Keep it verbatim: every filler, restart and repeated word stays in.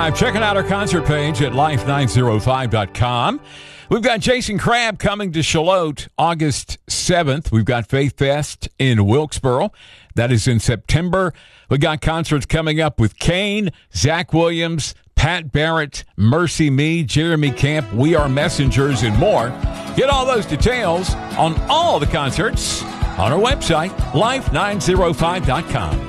five. Checking out our concert page at life nine oh five dot com. We've got Jason Crabb coming to Charlotte August seventh. We've got Faith Fest in Wilkesboro. That is in September. We got concerts coming up with Kane, Zach Williams, Pat Barrett, Mercy Me, Jeremy Camp, We Are Messengers, and more. Get all those details on all the concerts on our website, life nine oh five dot com.